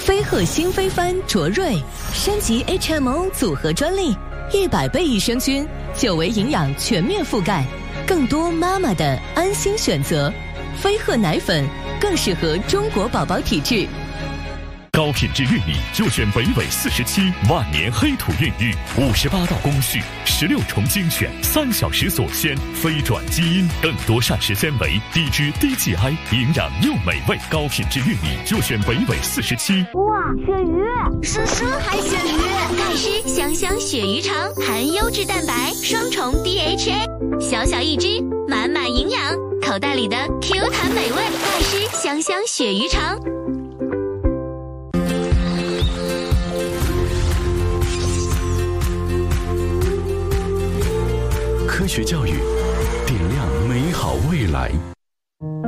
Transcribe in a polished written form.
飞鹤新飞帆卓瑞升级 HMO 组合专利，100倍益生菌，9维营养全面覆盖，更多妈妈的安心选择。飞鹤奶粉更适合中国宝宝体质。 高品质玉米入选北纬47万年黑土孕育，58道工序，16重精选，3小时锁鲜，非转基因，更多膳食纤维，低脂低 GI， 营养又美味。高品质玉米入选北纬47。 哇，鳕鱼！叔还鳕鱼！ 钙湿香香鳕鱼肠，含优质蛋白，双重 DHA， 小小一只，满满营养，口袋里的 Q 弹美味。钙湿香香鳕鱼肠。 科学教育，点亮美好未来。